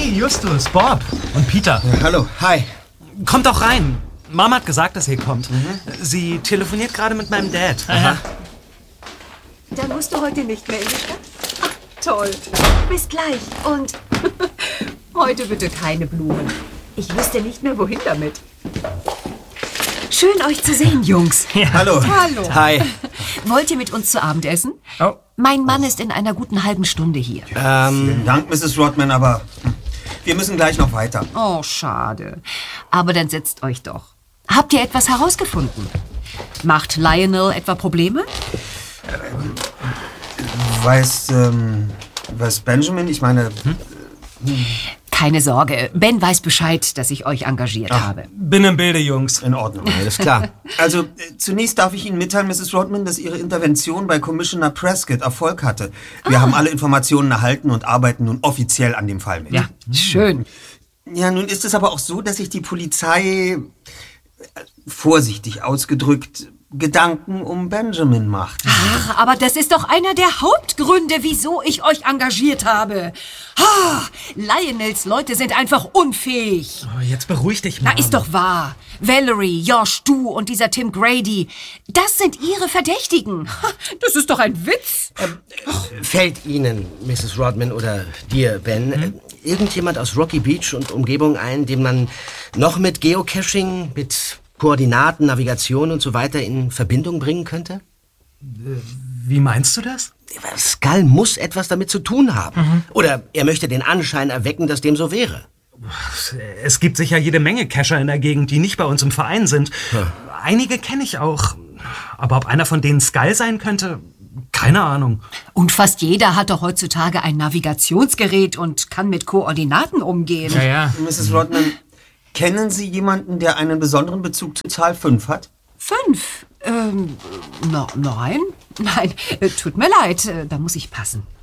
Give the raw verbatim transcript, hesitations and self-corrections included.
Hey, Justus, Bob und Peter. Ja, hallo, hi. Kommt doch rein. Mama hat gesagt, dass ihr kommt. Mhm. Sie telefoniert gerade mit meinem Dad. Aha. Dann musst du heute nicht mehr in die Stadt? Ach, toll. Bis gleich. Und heute bitte keine Blumen. Ich wüsste nicht mehr, wohin damit. Schön, euch zu sehen, Jungs. Ja. Hallo. Hallo. Hi. Wollt ihr mit uns zu Abend essen? Oh. Mein Mann ist in einer guten halben Stunde hier. Ähm, Vielen Dank, Misses Rodman, aber wir müssen gleich noch weiter. Oh, schade. Aber dann setzt euch doch. Habt ihr etwas herausgefunden? Macht Lionel etwa Probleme? Ähm, weiß, ähm, weiß Benjamin, ich meine... Hm? Keine Sorge, Ben weiß Bescheid, dass ich euch engagiert Ach, habe. Bin im Bilde, Jungs. In Ordnung, alles klar. Also, äh, zunächst darf ich Ihnen mitteilen, Misses Rodman, dass Ihre Intervention bei Commissioner Prescott Erfolg hatte. Wir ah. haben alle Informationen erhalten und arbeiten nun offiziell an dem Fall mit. Ja, schön. Ja, nun ist es aber auch so, dass sich die Polizei, vorsichtig ausgedrückt, Gedanken um Benjamin macht. Ach, aber das ist doch einer der Hauptgründe, wieso ich euch engagiert habe. Ah, Lionels Leute sind einfach unfähig. Oh, jetzt beruhig dich mal. Na, ist doch wahr. Valerie, Josh, du und dieser Tim Grady, das sind ihre Verdächtigen. Das ist doch ein Witz. Ähm, fällt Ihnen, Misses Rodman, oder dir, Ben, hm? irgendjemand aus Rocky Beach und Umgebung ein, den man noch mit Geocaching, mit Koordinaten, Navigation und so weiter in Verbindung bringen könnte? Wie meinst du das? Skull muss etwas damit zu tun haben. Mhm. Oder er möchte den Anschein erwecken, dass dem so wäre. Es gibt sicher jede Menge Cacher in der Gegend, die nicht bei uns im Verein sind. Hm. Einige kenne ich auch. Aber ob einer von denen Skull sein könnte, keine Ahnung. Und fast jeder hat doch heutzutage ein Navigationsgerät und kann mit Koordinaten umgehen. Ja, ja. Misses Rodman, kennen Sie jemanden, der einen besonderen Bezug zu Zahl fünf hat? Fünf? Ähm, no, nein. Nein, tut mir leid, da muss ich passen.